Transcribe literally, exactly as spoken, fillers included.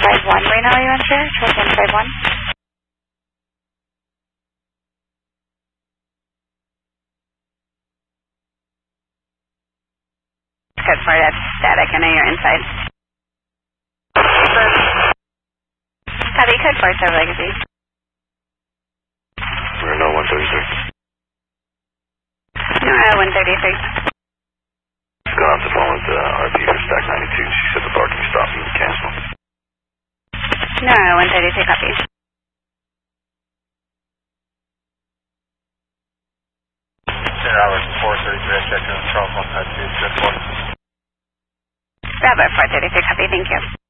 five one, Reno, are you in, sir? Charles one five one. Good for that static, I know you're inside. Copy, code four, Tower Legacy. Reno one thirty-three. Nora one thirty-three. Got off the phone with uh, R P for Stack ninety-two. She said the parking stop and cancel. Nora one thirty-three, copy. ten hours four thirty-three, I checked in Charles one five two, check one. Bravo four thirty-three, copy, thank you.